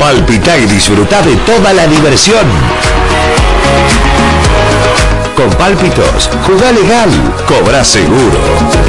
Palpitá y disfruta de toda la diversión. Con Pálpitos, jugá legal, cobrá seguro.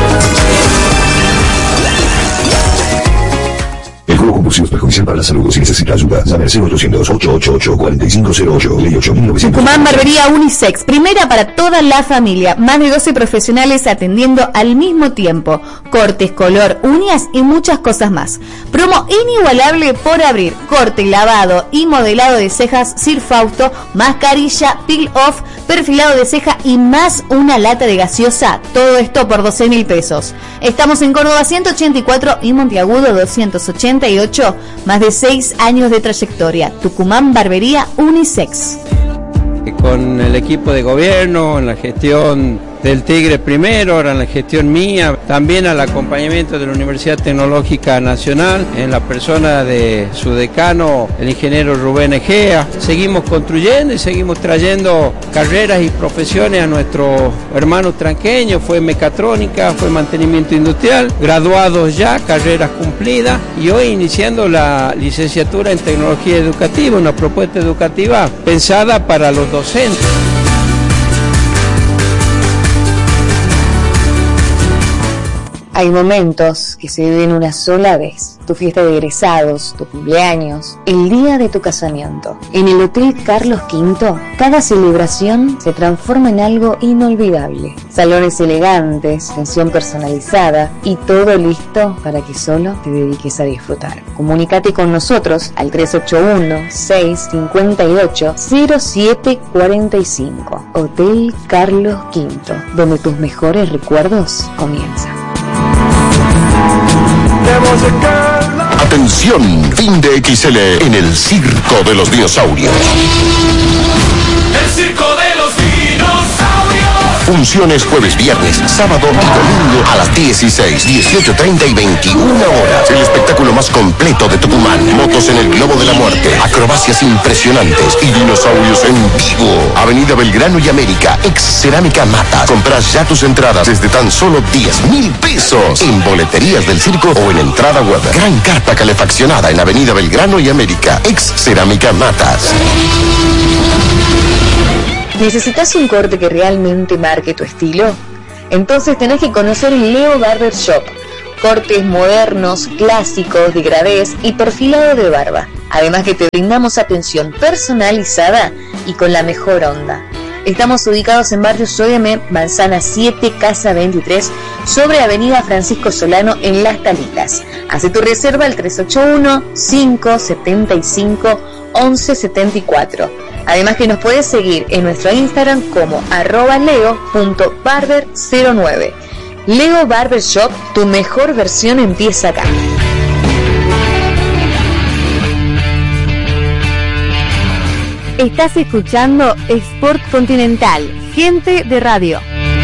El juego compulsivo es perjudicial para la salud. Si necesita ayuda, llame al 0800-888-4508, ley 8900. Tucumán Barbería Unisex, primera para toda la familia. Más de 12 profesionales atendiendo al mismo tiempo. Cortes, color, uñas y muchas cosas más. Promo inigualable por abrir. Corte, lavado y modelado de cejas Sir Fausto, mascarilla, peel off, perfilado de ceja y más una lata de gaseosa. Todo esto por 12.000 pesos. Estamos en Córdoba 184 y Monteagudo 288. Más de 6 años de trayectoria. Tucumán Barbería Unisex. Con el equipo de gobierno, en la gestión del Tigre primero, ahora en la gestión mía, también al acompañamiento de la Universidad Tecnológica Nacional, en la persona de su decano, el ingeniero Rubén Egea. Seguimos construyendo y seguimos trayendo carreras y profesiones a nuestros hermanos tranqueños. Fue mecatrónica, fue mantenimiento industrial, graduados ya, carreras cumplidas, y hoy iniciando la licenciatura en tecnología educativa, una propuesta educativa pensada para los docentes. Hay momentos que se viven una sola vez. Tu fiesta de egresados, tu cumpleaños, el día de tu casamiento. En el Hotel Carlos V, cada celebración se transforma en algo inolvidable. Salones elegantes, atención personalizada y todo listo para que solo te dediques a disfrutar. Comunícate con nosotros al 381-658-0745. Hotel Carlos V, donde tus mejores recuerdos comienzan. Atención, fin de XL en el Circo de los Dinosaurios. El Circo de los Dinosaurios. Funciones jueves, viernes, sábado y domingo a las 16, 18:30 y 21 horas. El espectáculo más completo de Tucumán. Motos en el globo de la muerte, acrobacias impresionantes y dinosaurios en vivo. Avenida Belgrano y América, ex Cerámica Matas. Comprás ya tus entradas desde tan solo 10.000 pesos en boleterías del circo o en entrada web. Gran carpa calefaccionada en Avenida Belgrano y América, ex Cerámica Matas. ¿Necesitas un corte que realmente marque tu estilo? Entonces tenés que conocer el Leo Barber Shop. Cortes modernos, clásicos, degradés y perfilado de barba. Además que te brindamos atención personalizada y con la mejor onda. Estamos ubicados en barrio Sódeme, Manzana 7, Casa 23, sobre Avenida Francisco Solano en Las Talitas. Hace tu reserva al 381-575-1174. Además que nos puedes seguir en nuestro Instagram como @leo.barber09. Leo Barber Shop, tu mejor versión empieza acá. Estás escuchando Sport Continental, gente de radio.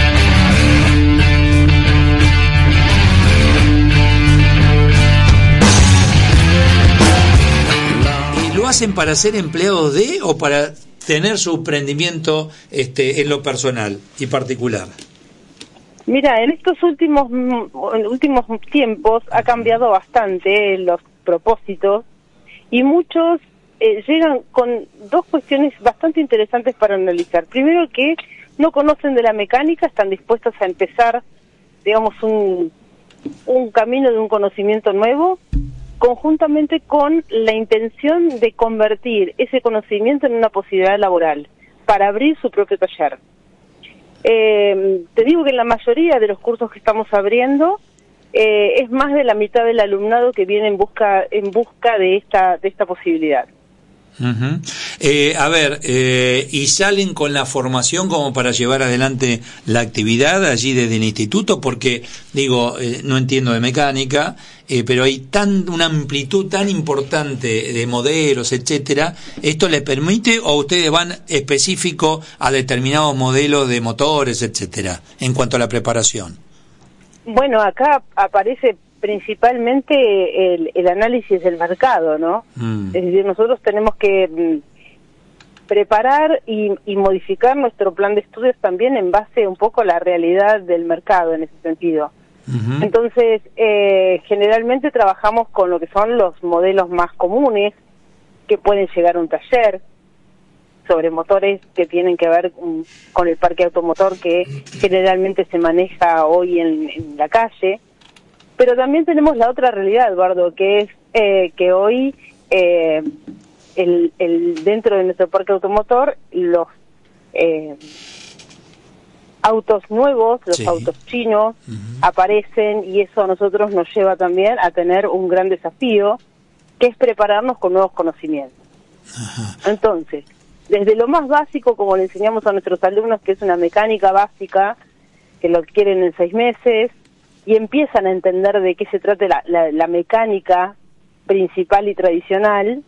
¿Lo hacen para ser empleados de o para tener su emprendimiento en lo personal y particular? Mira, en estos últimos tiempos ha cambiado bastante los propósitos y muchos llegan con dos cuestiones bastante interesantes para analizar. Primero, que no conocen de la mecánica, están dispuestos a empezar, digamos, un camino de un conocimiento nuevo, conjuntamente con la intención de convertir ese conocimiento en una posibilidad laboral, para abrir su propio taller. Te digo que en la mayoría de los cursos que estamos abriendo, es más de la mitad del alumnado que viene en busca de esta posibilidad. Uh-huh. ¿Y salen con la formación como para llevar adelante la actividad allí desde el instituto? Porque, no entiendo de mecánica, pero hay una amplitud tan importante de modelos, etcétera. ¿Esto les permite o ustedes van específico a determinados modelos de motores, etcétera, en cuanto a la preparación? Bueno, acá aparece principalmente el análisis del mercado, ¿no? Es decir, nosotros tenemos que preparar y modificar nuestro plan de estudios también en base un poco a la realidad del mercado en ese sentido. Uh-huh. Entonces, generalmente trabajamos con lo que son los modelos más comunes, que pueden llegar a un taller, sobre motores que tienen que ver con el parque automotor que generalmente se maneja hoy en la calle. Pero también tenemos la otra realidad, Eduardo, que es que hoy dentro de nuestro parque automotor los autos nuevos, los autos chinos aparecen, y eso a nosotros nos lleva también a tener un gran desafío, que es prepararnos con nuevos conocimientos. Entonces, desde lo más básico, como le enseñamos a nuestros alumnos, que es una mecánica básica, que lo adquieren en 6 meses, y empiezan a entender de qué se trata la mecánica principal y tradicional,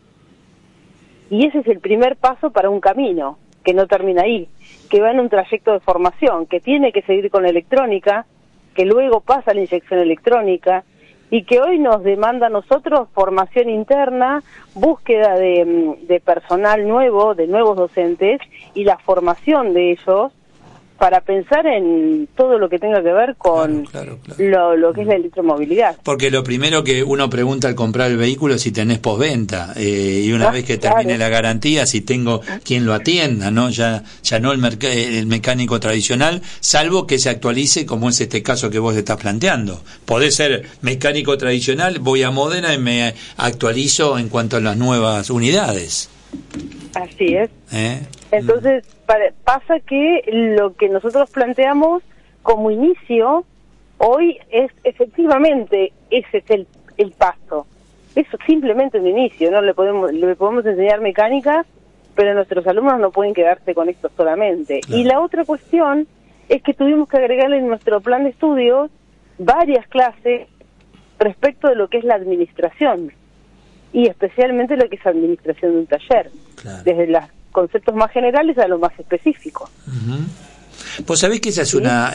y ese es el primer paso para un camino, que no termina ahí, que va en un trayecto de formación, que tiene que seguir con la electrónica, que luego pasa a la inyección electrónica, y que hoy nos demanda a nosotros formación interna, búsqueda de personal nuevo, de nuevos docentes, y la formación de ellos para pensar en todo lo que tenga que ver con claro. Lo que es la electromovilidad. Porque lo primero que uno pregunta al comprar el vehículo es si tenés postventa, y una vez que termine la garantía, si tengo quien lo atienda, ¿no? Ya no el mecánico tradicional, salvo que se actualice, como es este caso que vos estás planteando. Podés ser mecánico tradicional, voy a Módena y me actualizo en cuanto a las nuevas unidades. Así es. Entonces, pasa que lo que nosotros planteamos como inicio hoy es efectivamente, ese es el paso. Eso es simplemente un inicio, ¿no? Le podemos enseñar mecánica, pero nuestros alumnos no pueden quedarse con esto solamente. Claro. Y la otra cuestión es que tuvimos que agregarle en nuestro plan de estudios varias clases respecto de lo que es la administración, y especialmente lo que es administración de un taller, claro, desde los conceptos más generales a lo más específico. Pues sabés que esa es una,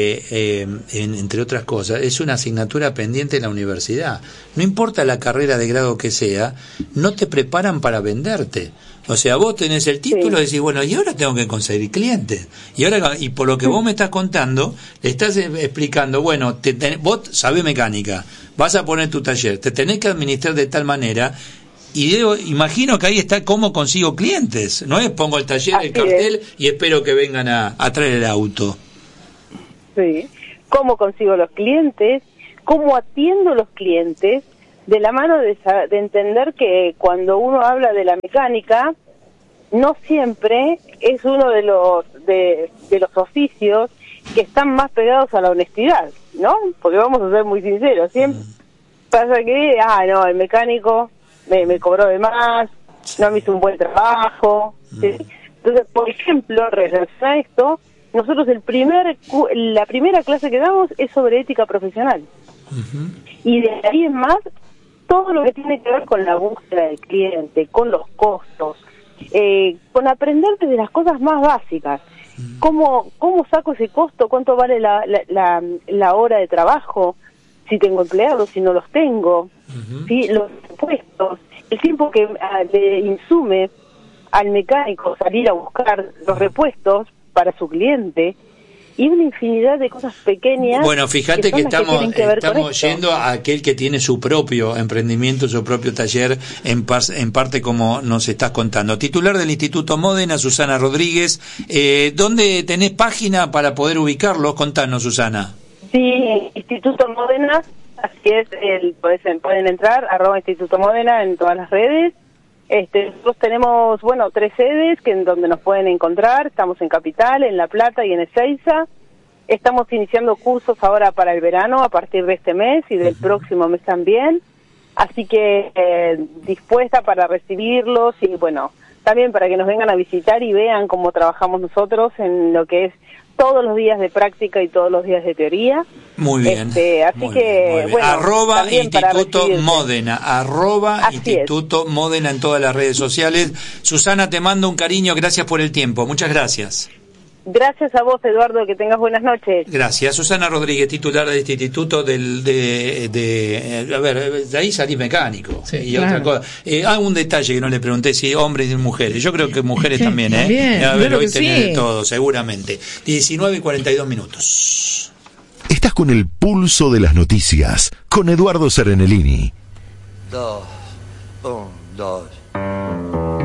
entre otras cosas, es una asignatura pendiente en la universidad. No importa la carrera de grado que sea, no te preparan para venderte. O sea, vos tenés el título y decís, bueno, y ahora tengo que conseguir clientes. Y por lo que vos me estás contando, le estás explicando, bueno, vos sabés mecánica, vas a poner tu taller, te tenés que administrar de tal manera, y imagino que ahí está cómo consigo clientes. No es pongo el taller, el cartel y espero que vengan a traer el auto. Sí, cómo consigo los clientes, cómo atiendo los clientes, de la mano de entender que cuando uno habla de la mecánica, no siempre es uno de los oficios que están más pegados a la honestidad, ¿no? Porque vamos a ser muy sinceros, siempre pasa que, no, el mecánico me cobró de más, no me hizo un buen trabajo, ¿sí? Entonces, por ejemplo, relacionado a esto, nosotros la primera clase que damos es sobre ética profesional. Y de ahí en más, todo lo que tiene que ver con la búsqueda del cliente, con los costos, con aprender desde las cosas más básicas. ¿Cómo saco ese costo? ¿Cuánto vale la hora de trabajo? Si tengo empleados, si no los tengo, ¿sí? Los impuestos, el tiempo que le insume al mecánico salir a buscar los repuestos para su cliente, y una infinidad de cosas pequeñas. Bueno, fíjate que estamos yendo a aquel que tiene su propio emprendimiento, su propio taller, en parte como nos estás contando. Titular del Instituto Módena, Susana Rodríguez. ¿Dónde tenés página para poder ubicarlos? Contanos, Susana. Sí, Instituto Módena, así es, pueden entrar, @Instituto Módena en todas las redes. Nosotros tenemos, 3 sedes en donde nos pueden encontrar. Estamos en Capital, en La Plata y en Ezeiza. Estamos iniciando cursos ahora para el verano a partir de este mes y del próximo mes también. Así que dispuesta para recibirlos y, también para que nos vengan a visitar y vean cómo trabajamos nosotros en lo que es todos los días de práctica y todos los días de teoría. Muy bien. Así que, @Instituto Módena, @Instituto Módena en todas las redes sociales. Susana, te mando un cariño, gracias por el tiempo, muchas gracias. Gracias a vos, Eduardo, que tengas buenas noches. Gracias. Susana Rodríguez, titular de este instituto de ahí salí mecánico. Sí, y otra cosa. Un detalle que no le pregunté si hombres y mujeres. Yo creo que mujeres también, Bien, hoy tenés de todo, seguramente. 19:42. Estás con el pulso de las noticias, con Eduardo Serenellini. 2, Un, dos.